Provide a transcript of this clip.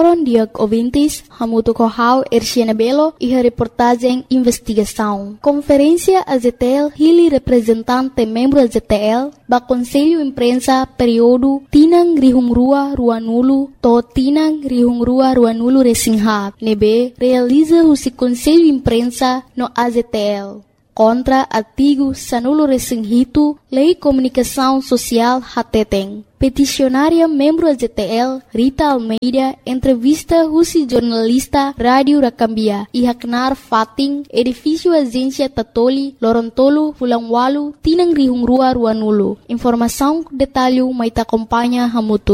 foram dia ouvintes, hamuto kohau Erciana Belo e a reportagem investigação. Conferência AZTL hili representante membro AZTL ba Conselho Imprensa período Tinang Rihungrua Ruanulu to Tinang Rihungrua Ruanulu Resinghat. Nebe realiza o Conselho Imprensa no AZTL. Contra artigo Sanulo Resinghito, Lei Comunicação Social Hateteng. Peticionária membro AZTL, Rita Almeida, entrevista Rusi jornalista Rádio Rakambia e Haknar Fating, edifício Agência Tatoli, Lorontolo, Fulangwalu, Tinang Rihungrua Ruanulu. Informação, detalhe, maita acompanha Hamutu.